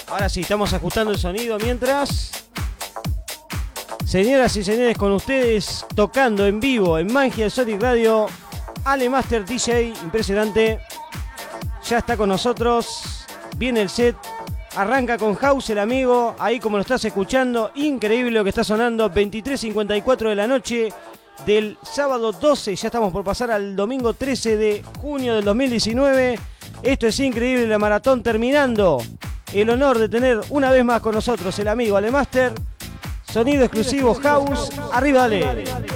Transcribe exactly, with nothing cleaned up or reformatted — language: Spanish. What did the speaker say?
Ahora sí, estamos ajustando el sonido mientras. Señoras y señores, con ustedes tocando en vivo en Magia Sonic Radio, Ale Master D J, impresionante. Ya está con nosotros, viene el set, arranca con House el amigo, ahí como lo estás escuchando, increíble lo que está sonando, veintitrés cincuenta y cuatro de la noche del sábado doce, ya estamos por pasar al domingo trece de junio del dos mil diecinueve. Esto es increíble, la maratón terminando. El honor de tener una vez más con nosotros el amigo Ale Master. Sonido exclusivo House, arriba Ale.